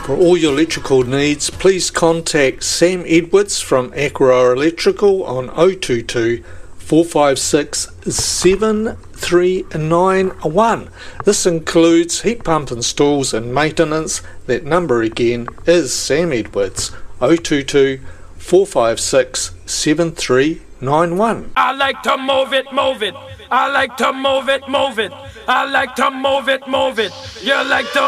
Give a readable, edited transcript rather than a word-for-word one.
For all your electrical needs, please contact Sam Edwards from Aqua Electrical on 022 456 7391. This includes heat pump installs and maintenance. That number again is Sam Edwards, 022 456 7391. I like to move it, move it. I like to move it, move it. I like to move it, move it. You like to